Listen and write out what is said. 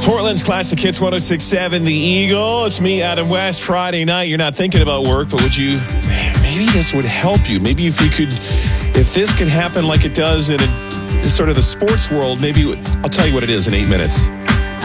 Portland's Classic Hits 106.7, The Eagle. It's me, Adam West. Friday night, you're not thinking about work, but maybe this would help you. Maybe if this could happen like it does in sort of the sports world, maybe I'll tell you what it is in 8 minutes.